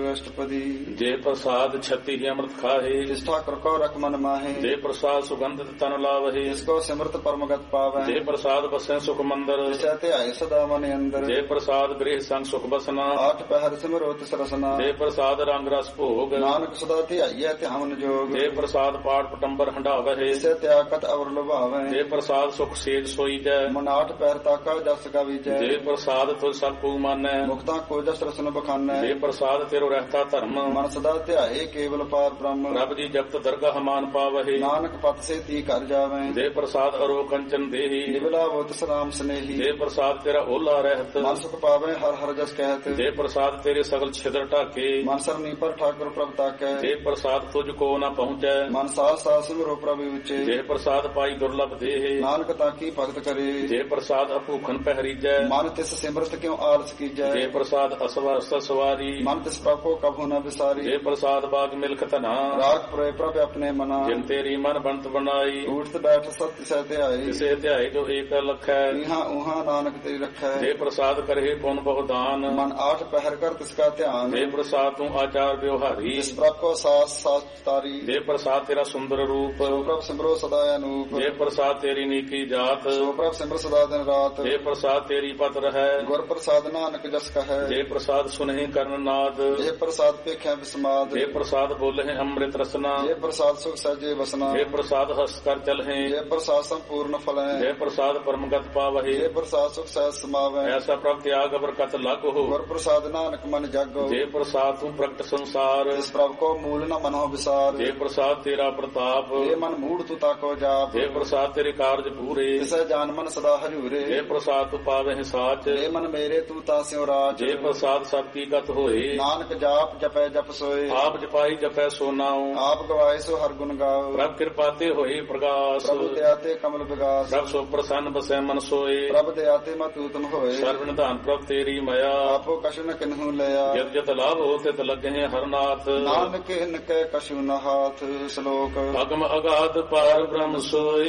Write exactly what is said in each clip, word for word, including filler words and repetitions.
अष्टपदी। जे प्रसाद छति ही अमृत खाहे, जिस ठाकुर को रख मन माहे। जे प्रसाद सुगंधित तन लावहे, जिसको सिमरत परमगत पावे। जे प्रसाद बसे सुख मंदिर, जिसते आए सदा मन अंदर। जे प्रसाद गृह संग सुख बसना, आठ पहर सिमरो तिस रसना। जे प्रसाद रंग रस भोग, नानक सदा ध्याइयै ध्यान जोग। जे प्रसाद पाठ पटंबर हंडावहे, जिसे त्यागत अवर लुभावे। जे प्रसाद सुख सेज सोई जय, मन आठ पहर ताका जस का विजय। जे प्रसाद तुझ सब पू मानै, मुक्ता को जस रसन बखानै। जे प्रसाद तेरो रहता धर्म, मन सदा ध्याए केवल पार ब्रह्म। प्रभ जी जगत दरगाह मान पावहे, नानक पत से ती कर जावे। जे प्रसाद अरो कंचन देही, निबला वो तिस राम स्नेही। जे प्रसाद तेरा ओला रहत, मन सुख पावे हर हर जस कहत। जे प्रसाद तेरे सगल छिद्र ढाके, मन सरनी पर ठाकुर प्रभ ताकै। जे प्रसाद तुझको न पहुँचै, मन सास सास सिमरो प्रभु उचे। जे प्रसाद पाई दुर्लभ देहे, नानक ताकी भगत करे। जे प्रसाद अभूखन पहरीजै, मन तिस सिमरत क्यों आलस कीजै। जे प्रसाद असवर सवारी, मन तिस प्रभ को कभू न विसारी। जे प्रसाद बाग मिल्क तना, राग पुरे प्रभ अपने मना। जिन तेरी मन बनत बनाई, उठत बैठ सत्य सहते आए। तिसे ध्याय जो एक लख है, इहाँ उहाँ नानक तेरी रखै। जे प्रसाद करे पुन बहुदान, मन आठ पहर कर तिसका ध्यान। जे प्रसाद तू आचार व्यवहारी, जिस प्रभ को सास सास तारी। जे प्रसाद तेरा सुंदर रूप, सो प्रभ सिमरो सदा अनूप। जे प्रसाद तेरी नीकी जात, सो प्रभ सिमरो सदा दिन रात। जे प्रसाद तेरी पत रहै, गुर प्रसाद नानक जस कहै। जे प्रसाद सुनहि कर्ण नाद, जे प्रसाद पेख्या विस्माद। जे प्रसाद बोले अमृत रसना, जे प्रसाद सुख सहजे बसना। जे प्रसाद हस कर चलहे, जे प्रसाद संपूर्ण फल है। जे प्रसाद परमगत पावहे, जे प्रसाद सुख सहज समावे। ऐसा प्रभ त्याग बरकत लागो, गुर प्रसाद नानक मन जागो। जे प्रसाद तू प्रकट संसार, जिस प्रभ को मूल न मनो विसार। जे प्रसाद तेरा प्रताप, जे मन मूढ़ तू ताको जाप। जे प्रसाद तेरे कार्य पूरे, जिसे जान मन सदा हजूरे। जे प्रसाद तू पावे साच, जे मन मेरे तू तास्यो राज। जे प्रसाद सब की गत होए, नानक जाप जपै जप सोए। आप जपाई जपै सो नाउ, आप गवाए सो हर गुण गाओ। प्रभ कृपाते होए प्रकाश, प्रभु दयाते कमल विगास। प्रभ सो प्रसन्न बसै मन सोए, प्रभु दयाते मत उत्तम होए। सर्व निधान प्रभ तेरी मया, आपो कछु न किन्हु लया। जत जत लाभ होते त लगे हरनाथ, नानक इनके कछु न हाथ। श्लोक अगम अगाध पार ब्रह्म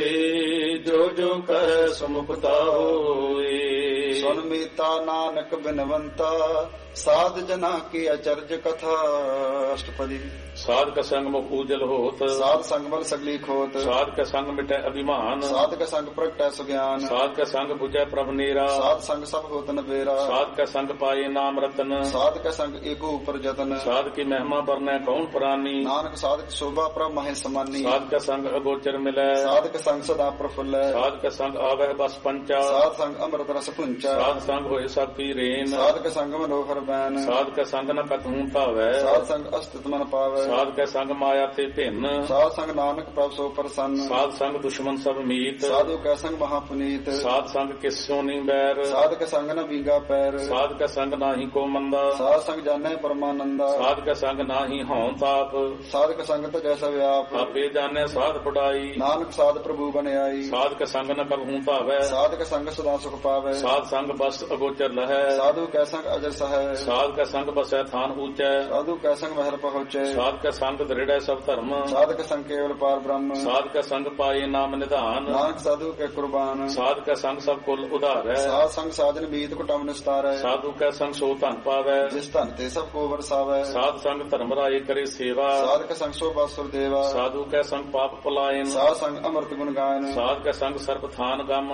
सोए, जो जो कह समुपता होए। सुन मीता नानक बिनवंता, साध जना की अचर्ज कथा। अष्टपदी। साध का संग मुख उजल होत, साध संग बल सगली खोत। साध का संग मिटै अभिमान, साध का संग प्रगटै सुज्ञान। साध का संग बुझै प्रभ नेरा, साध संग सब होत न बेरा। साध का संग पाए नाम रतन, साध का संग एको ऊपर जतन। साध की महिमा बरनै कौन प्राणी, नानक साध की शोभा प्रभ महे समानी। साध का संग अगोचर मिलै, साध का संग सदा प्रफुल्ल। साध का संग आवह बस पंचा, साध संग अमृत रस पुंचा। साध संग होए सब पी रेन, साध का संग मनोहर बैन। साध का संग न कतहूं पावै, साध संग अस्तित मन पावै। साध का संग माया ते भिन्न, साध संग नानक प्रभ सो प्रसन्न। साध संग दुश्मन सब मीत, साधु का संग महापुनीत। साध संग किस्सों नी बैर, साध का संग न बींगा पैर। साध का संग नाही को मंदा, साध संग जाने परमानंदा। साध का संग नाही हौं ताप, साध का संग तो जैसा व्याप। आपे जाने साध पढ़ाई, नानक साध प्रभु बने आई। साध का संग न कबहूं भावै, साध का संग सदा सुख पावे। साध संग बस अगोचर लहै, साधु का संग अजर सहै। साध का संग बसै थान ऊंचै, साधु का संग महल पहुँचे। साध का संग दृढ़ सब धर्म, साध का संग केवल पार ब्रह्म। साध का संग पाए नाम निधान, नानक साधु के कुर्बान। साध का संग सब कुल उधार है, साध संग साधन बीत कुटुंब निस्तार है। साधु का संग सो धन पावै, जिस धन ते सब को बरसावै। साध संग धर्म राय करे सेवा, साध का संग शोभा सुर देवा। साधु का संग पाप पलायन, साध संग अमृत गुण गायन। साध का संग सर्प थान गम,